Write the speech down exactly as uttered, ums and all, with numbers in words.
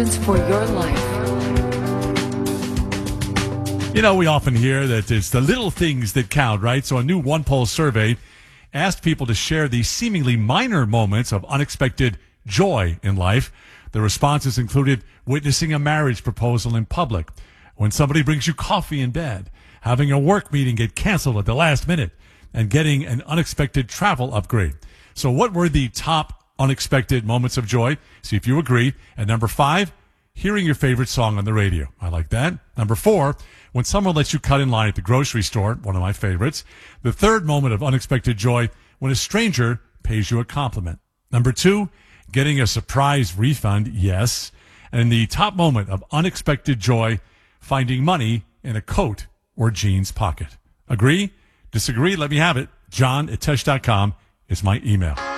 For your life. You know, we often hear that it's the little things that count, right? So a new OnePoll survey asked people to share the seemingly minor moments of unexpected joy in life. The responses included witnessing a marriage proposal in public, when somebody brings you coffee in bed, having a work meeting get canceled at the last minute, and getting an unexpected travel upgrade. So what were the top unexpected moments of joy? See if you agree. At number five, hearing your favorite song on the radio. I like that. Number four, when someone lets you cut in line at the grocery store, one of my favorites. The third moment of unexpected joy, when a stranger pays you a compliment. Number two, getting a surprise refund, yes. And the top moment of unexpected joy, finding money in a coat or jeans pocket. Agree? Disagree? Let me have it. John at Tesh dot com is my email.